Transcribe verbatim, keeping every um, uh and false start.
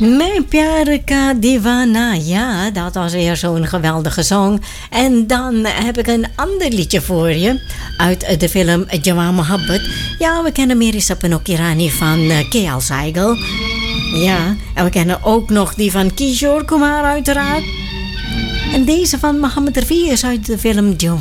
Mijn Pyar Ka Divana, ja, dat was weer zo'n geweldige song. En dan heb ik een ander liedje voor je uit de film Jawaan Mohabbat. Ja, we kennen Meri Sapnok Irani van uh, K L Sehgal. Ja, en we kennen ook nog die van Kishore Kumar uiteraard. En deze van Mohammed Rafi is uit de film Jawaan.